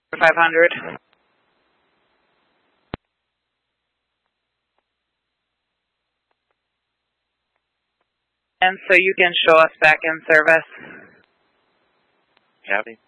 500. And so you can show us back in service. Copy.